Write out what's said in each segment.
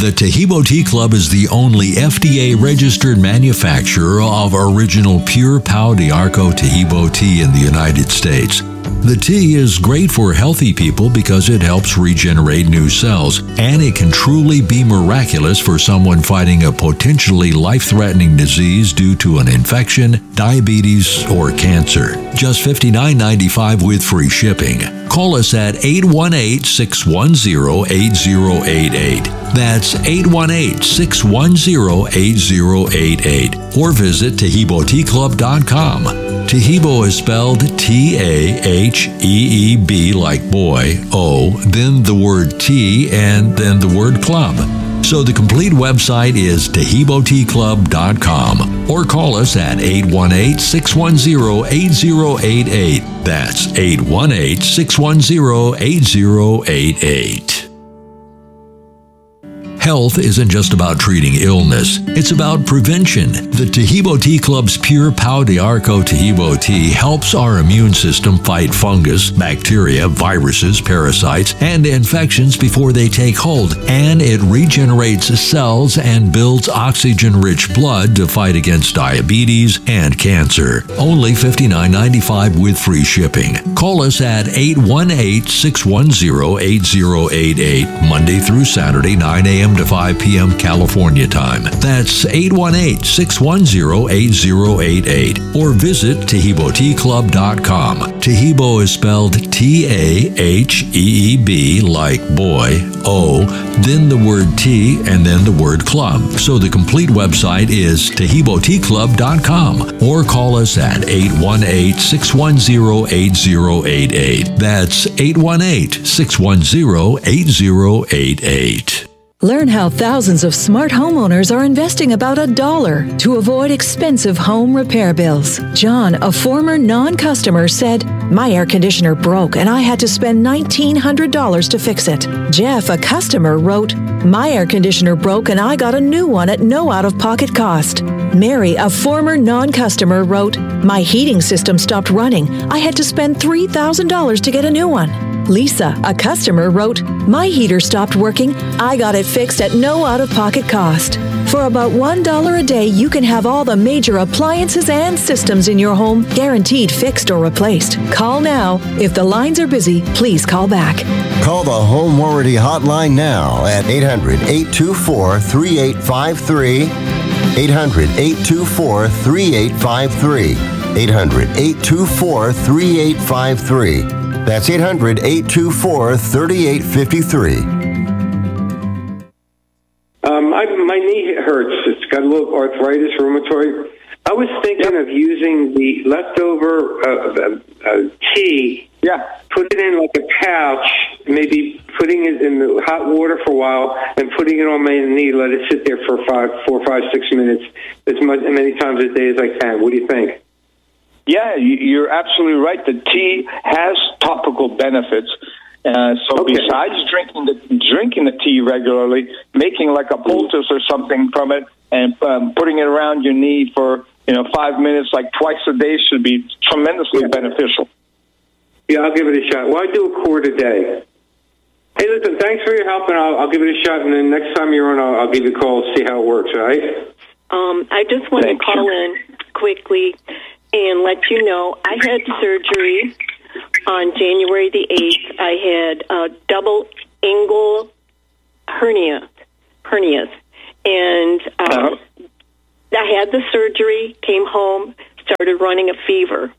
The Taheebo Tea Club is the only FDA-registered manufacturer of original pure Pau d'Arco Taheebo tea in the United States. The tea is great for healthy people because it helps regenerate new cells, and it can truly be miraculous for someone fighting a potentially life-threatening disease due to an infection, diabetes, or cancer. Just $59.95 with free shipping. Call us at 818-610-8088. That's 818-610-8088. Or visit TaheeboTeaClub.com. Taheebo is spelled T-A-H-E-E-B like boy, O, then the word tea, and then the word club. So the complete website is TaheeboTeaClub.com. Or call us at 818-610-8088. That's 818-610-8088. Health isn't just about treating illness, it's about prevention. The Taheebo Tea Club's pure Pau d'Arco Taheebo tea helps our immune system fight fungus, bacteria, viruses, parasites, and infections before they take hold, and it regenerates cells and builds oxygen-rich blood to fight against diabetes and cancer. Only $59.95 with free shipping. Call us at 818-610-8088, Monday through Saturday, 9 a.m. to 5 p.m. California time. That's 818-610-8088. Or visit TaheeboTeaClub.com. Taheebo is spelled T-A-H-E-E-B like boy, O, then the word tea, and then the word club. So the complete website is TaheeboTeaClub.com. Or call us at 818-610-8088. That's 818-610-8088. Learn how thousands of smart homeowners are investing about $1 to avoid expensive home repair bills. John, a former non-customer, said, "My air conditioner broke and I had to spend $1,900 to fix it." Jeff, a customer, wrote, "My air conditioner broke and I got a new one at no out-of-pocket cost." Mary, a former non-customer, wrote, "My heating system stopped running. I had to spend $3,000 to get a new one." Lisa, a customer, wrote, "My heater stopped working. I got it fixed at no out-of-pocket cost." For about $1 a day, you can have all the major appliances and systems in your home guaranteed fixed or replaced. Call now. If the lines are busy, please call back. Call the Home Warranty Hotline now at 800-824-3853. 800-824-3853. 800-824-3853. That's 800-824-3853. My knee hurts. It's got a little arthritis, rheumatoid. I was thinking of using the leftover tea. Yeah. Put it in like a pouch, maybe putting it in the hot water for a while and putting it on my knee. Let it sit there for 4, 5, 6 minutes, as many times a day as I can. What do you think? Yeah, you're absolutely right. The tea has topical benefits. Besides drinking the tea regularly, making like a poultice or something from it and putting it around your knee for 5 minutes, like twice a day, should be tremendously beneficial. Yeah, I'll give it a shot. Well, I do a quart a day. Hey, listen, thanks for your help, and I'll give it a shot. And then next time you're on, I'll give you a call and see how it works. All right? I just want to call in quickly and let you know I had surgery on January the 8th. I had a double inguinal hernias. And I had the surgery, came home, started running a fever.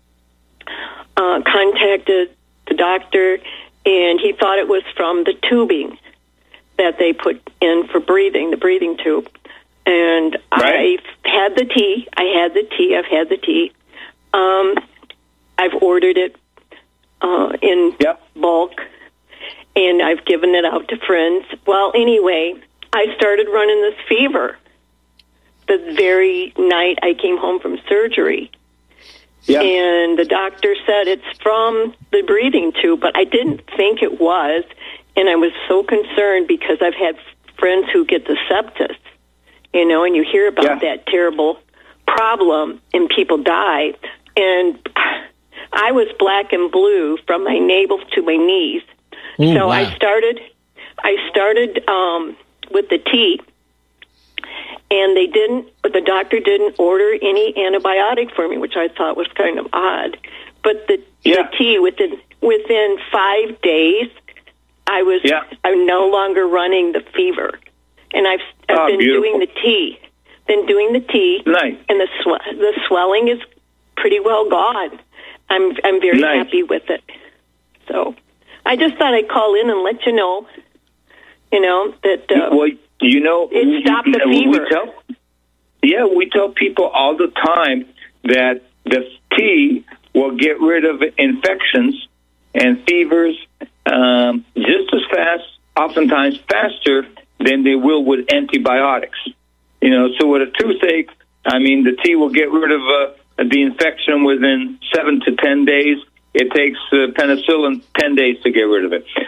Contacted the doctor, and he thought it was from the tubing that they put in for breathing, the breathing tube. And I've had the tea. I've had the tea. I've ordered it in bulk, and I've given it out to friends. Well, anyway, I started running this fever the very night I came home from surgery. Yeah. And the doctor said it's from the breathing tube, but I didn't think it was, and I was so concerned because I've had friends who get the sepsis, and you hear about that terrible problem, and people die. And I was black and blue from my navel to my knees. Ooh, so wow. I started with the tea, and the doctor didn't order any antibiotic for me, which I thought was kind of odd. But the tea, within 5 days, I'm no longer running the fever, and I've been doing the tea. Nice. And the swelling is pretty well gone. I'm very happy with it. So I just thought I'd call in and let you know that it stopped the fever. We tell people all the time that the tea will get rid of infections and fevers just as fast, oftentimes faster than they will with antibiotics. So with a toothache, the tea will get rid of the infection within 7 to 10 days. It takes penicillin 10 days to get rid of it.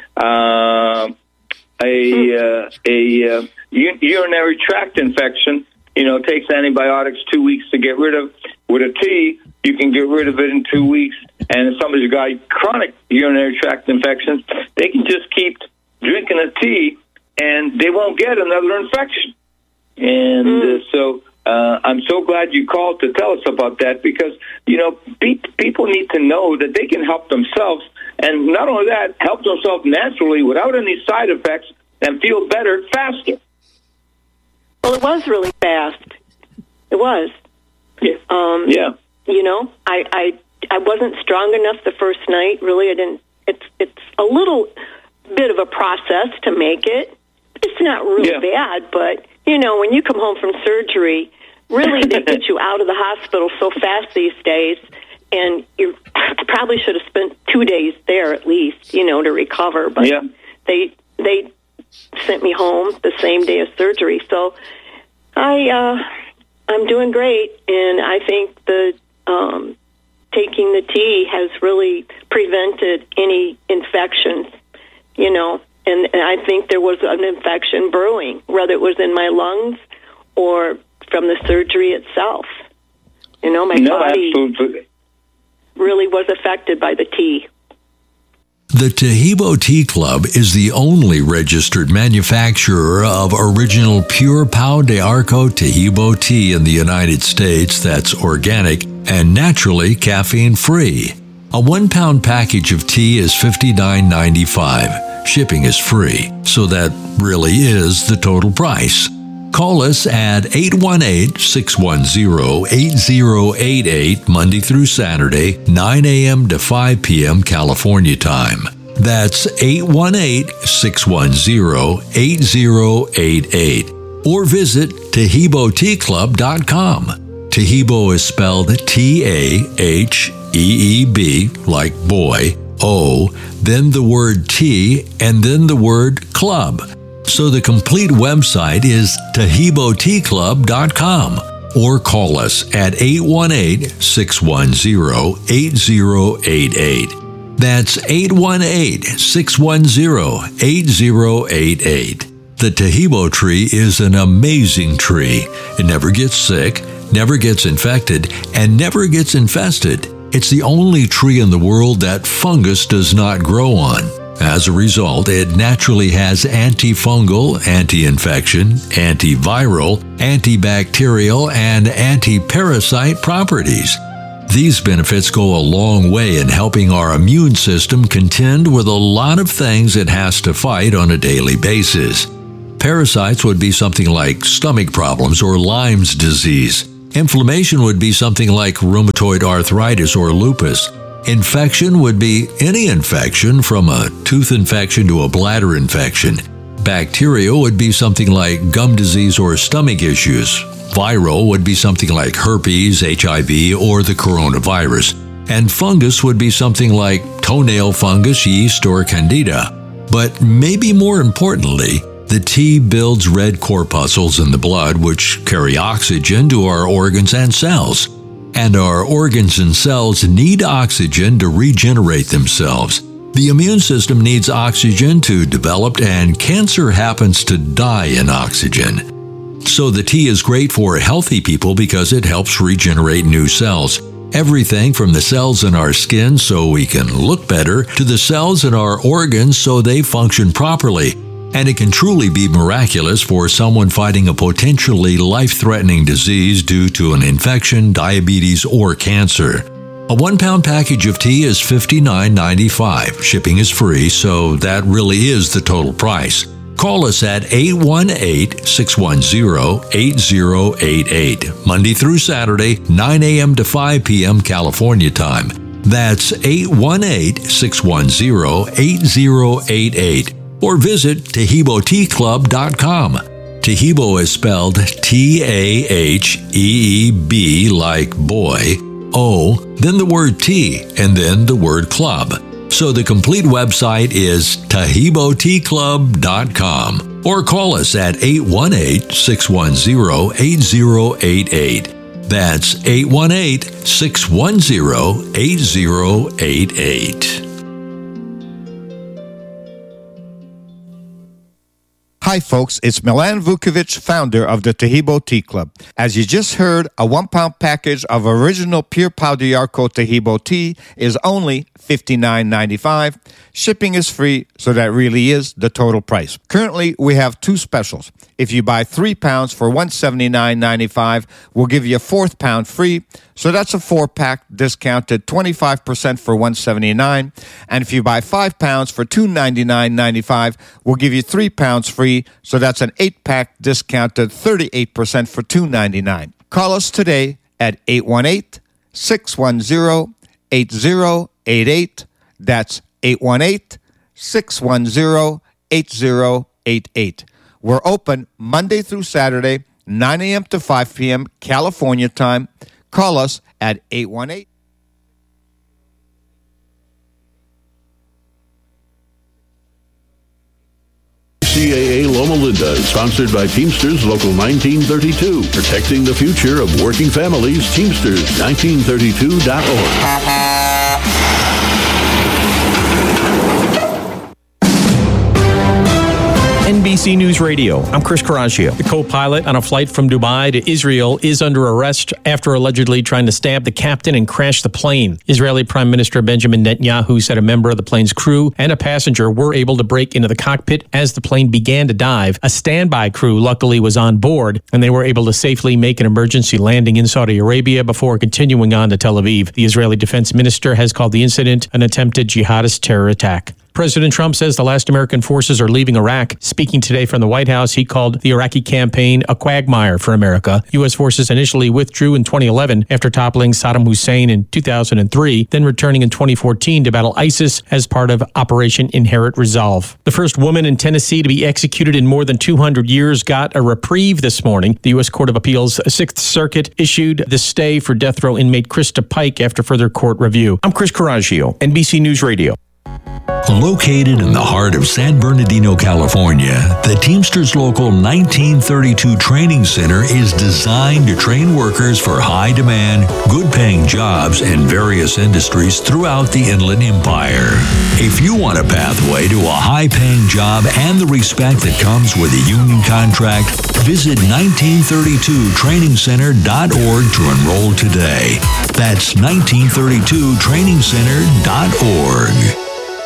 A urinary tract infection, takes antibiotics 2 weeks to get rid of. With a tea, you can get rid of it in 2 weeks. And if somebody's got chronic urinary tract infections, they can just keep drinking a tea, and they won't get another infection. And so I'm so glad you called to tell us about that, because, people need to know that they can help themselves, and not only that, help themselves naturally without any side effects and feel better faster. Well, it was really fast. It was. I wasn't strong enough the first night. Really, I didn't. It's a little bit of a process to make it. It's not really bad, but when you come home from surgery, really they get you out of the hospital so fast these days, and I probably should have spent 2 days there at least, to recover. But they sent me home the same day as surgery, so I'm doing great, and I think the taking the tea has really prevented any infections, and I think there was an infection brewing, whether it was in my lungs or from the surgery itself. My body really was affected by the tea. The Taheebo Tea Club is the only registered manufacturer of original Pure Pau de Arco Taheebo tea in the United States that's organic and naturally caffeine-free. A 1 pound package of tea is $59.95. Shipping is free, so that really is the total price. Call us at 818-610-8088 Monday through Saturday, 9 a.m. to 5 p.m. California time. That's 818-610-8088. Or visit TaheeboTeaClub.com. Taheebo is spelled T-A-H-E-E-B, like boy, O, then the word tea, and then the word club. So the complete website is TaheeboTeaClub.com, or call us at 818-610-8088. That's 818-610-8088. The Taheebo tree is an amazing tree. It never gets sick, never gets infected, and never gets infested. It's the only tree in the world that fungus does not grow on. As a result, it naturally has antifungal, anti-infection, antiviral, antibacterial, and anti-parasite properties. These benefits go a long way in helping our immune system contend with a lot of things it has to fight on a daily basis. Parasites would be something like stomach problems or Lyme's disease. Inflammation would be something like rheumatoid arthritis or lupus. Infection would be any infection, from a tooth infection to a bladder infection. Bacteria would be something like gum disease or stomach issues. Viral would be something like herpes, HIV, or the coronavirus. And fungus would be something like toenail fungus, yeast, or candida. But maybe more importantly, the tea builds red corpuscles in the blood, which carry oxygen to our organs and cells. And our organs and cells need oxygen to regenerate themselves. The immune system needs oxygen to develop, and cancer happens to die in oxygen. So the tea is great for healthy people because it helps regenerate new cells. Everything from the cells in our skin so we can look better to the cells in our organs so they function properly. and it can truly be miraculous for someone fighting a potentially life-threatening disease due to an infection, diabetes, or cancer. A 1-pound package of tea is $59.95. Shipping is free, so that really is the total price. Call us at 818-610-8088, Monday through Saturday, 9 a.m. to 5 p.m. California time. That's 818-610-8088. Or visit TaheeboTeaClub.com. Taheebo is spelled T-A-H-E-E-B like boy, O, then the word tea, and then the word club. So the complete website is TaheeboTeaClub.com. Or call us at 818-610-8088. That's 818-610-8088. Hi folks, it's Milan Vukovic, founder of the Taheebo Tea Club. As you just heard, a 1-pound package of original Pure Pau d'Arco Taheebo tea is only $59.95. Shipping is free, so that really is the total price. Currently, we have 2 specials. If you buy 3 pounds for $179.95, we'll give you a 4th pound free. So that's a 4-pack discounted 25% for $179. And if you buy 5 pounds for $299.95, we'll give you 3 pounds free. So that's an 8-pack discounted 38% for $299. Call us today at 818-610-8088. That's 818-610-8088. We're open Monday through Saturday, 9 a.m. to 5 p.m. California time. Call us at 818. CAA Loma Linda is sponsored by Teamsters Local 1932, protecting the future of working families. Teamsters1932.org. NBC News Radio. I'm Chris Coraggio. The co-pilot on a flight from Dubai to Israel is under arrest after allegedly trying to stab the captain and crash the plane. Israeli Prime Minister Benjamin Netanyahu said a member of the plane's crew and a passenger were able to break into the cockpit as the plane began to dive. A standby crew luckily was on board, and they were able to safely make an emergency landing in Saudi Arabia before continuing on to Tel Aviv. The Israeli defense minister has called the incident an attempted jihadist terror attack. President Trump says the last American forces are leaving Iraq. Speaking today from the White House, he called the Iraqi campaign a quagmire for America. U.S. forces initially withdrew in 2011 after toppling Saddam Hussein in 2003, then returning in 2014 to battle ISIS as part of Operation Inherent Resolve. The first woman in Tennessee to be executed in more than 200 years got a reprieve this morning. The U.S. Court of Appeals 6th Circuit issued the stay for death row inmate Krista Pike after further court review. I'm Chris Coraggio, NBC News Radio. Located in the heart of San Bernardino, California, the Teamsters Local 1932 Training Center is designed to train workers for high-demand, good-paying jobs in various industries throughout the Inland Empire. If you want a pathway to a high-paying job and the respect that comes with a union contract, visit 1932trainingcenter.org to enroll today. That's 1932trainingcenter.org.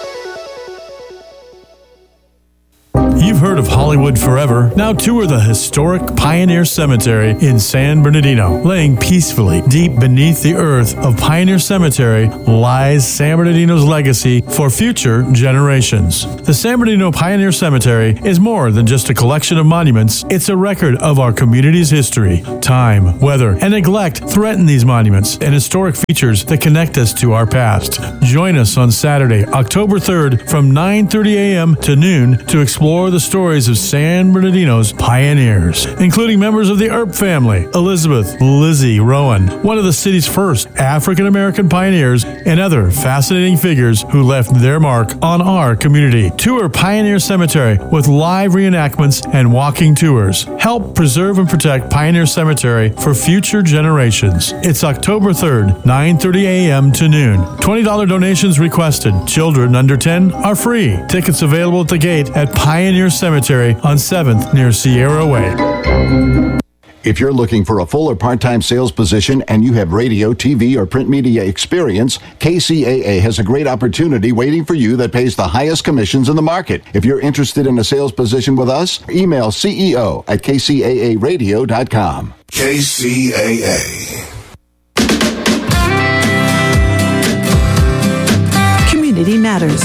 You've heard of Hollywood Forever. Now tour the historic Pioneer Cemetery in San Bernardino. Laying peacefully deep beneath the earth of Pioneer Cemetery lies San Bernardino's legacy for future generations. The San Bernardino Pioneer Cemetery is more than just a collection of monuments. It's a record of our community's history. Time, weather, and neglect threaten these monuments and historic features that connect us to our past. Join us on Saturday, October 3rd from 9:30 a.m. to noon to explore the stories of San Bernardino's pioneers, including members of the Earp family, Elizabeth Lizzie Rowan, one of the city's first African-American pioneers, and other fascinating figures who left their mark on our community. Tour Pioneer Cemetery with live reenactments and walking tours. Help preserve and protect Pioneer Cemetery for future generations. It's October 3rd, 9:30 a.m. to noon. $20 donations requested. Children under 10 are free. Tickets available at the gate at Pioneer Cemetery on 7th near Sierra Way. If you're looking for a full or part-time sales position and you have radio, TV, or print media experience, KCAA has a great opportunity waiting for you that pays the highest commissions in the market. If you're interested in a sales position with us, email CEO@kcaaradio.com. KCAA. Community Matters.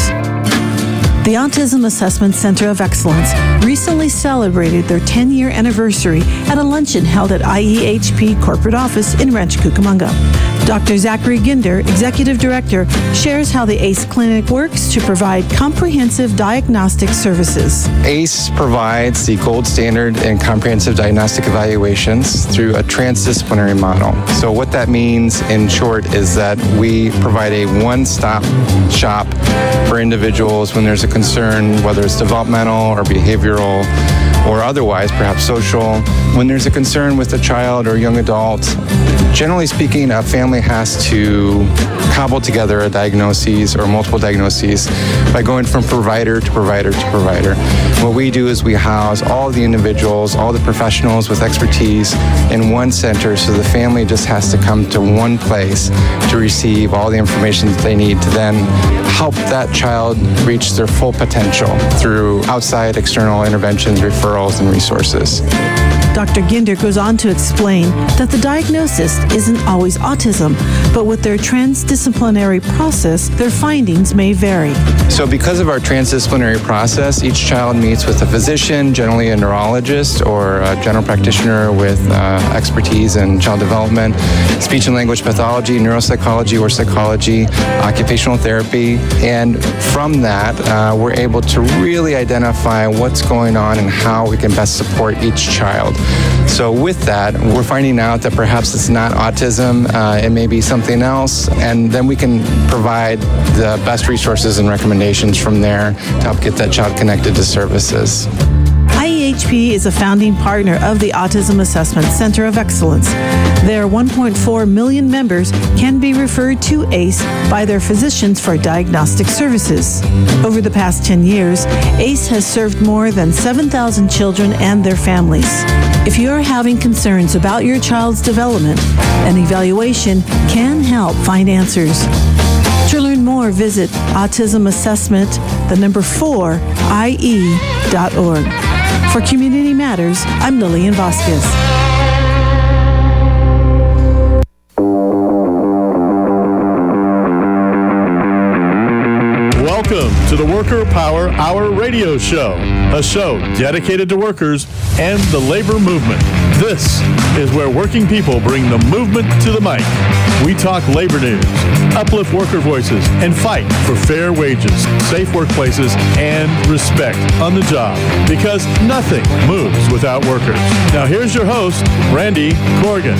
The Autism Assessment Center of Excellence recently celebrated their 10-year anniversary at a luncheon held at IEHP corporate office in Rancho Cucamonga. Dr. Zachary Ginder, Executive Director, shares how the ACE Clinic works to provide comprehensive diagnostic services. ACE provides the gold standard in comprehensive diagnostic evaluations through a transdisciplinary model. So what that means in short is that we provide a one-stop shop for individuals when there's a concern, whether it's developmental or behavioral or otherwise, perhaps social. When there's a concern with a child or young adult, generally speaking, a family has to cobble together a diagnosis or multiple diagnoses by going from provider to provider to provider. What we do is we house all the individuals, all the professionals with expertise in one center, so the family just has to come to one place to receive all the information that they need to then help that child reach their full potential through outside external interventions, referrals, and resources. Dr. Ginder goes on to explain that the diagnosis isn't always autism, but with their transdisciplinary process, their findings may vary. So because of our transdisciplinary process, each child meets with a physician, generally a neurologist or a general practitioner with expertise in child development, speech and language pathology, neuropsychology or psychology, occupational therapy. And from that, we're able to really identify what's going on and how we can best support each child. So with that, we're finding out that perhaps it's not autism, it may be something else, and then we can provide the best resources and recommendations from there to help get that child connected to services. IEHP is a founding partner of the Autism Assessment Center of Excellence. Their 1.4 million members can be referred to ACE by their physicians for diagnostic services. Over the past 10 years, ACE has served more than 7,000 children and their families. If you're having concerns about your child's development, an evaluation can help find answers. To learn more, visit autismassessment4ie.org. For Community Matters, I'm Lillian Vasquez. Welcome to the Worker Power Hour radio show, a show dedicated to workers and the labor movement. This is where working people bring the movement to the mic. We talk labor news, uplift worker voices, and fight for fair wages, safe workplaces, and respect on the job, because nothing moves without workers. Now here's your host, Randy Corrigan.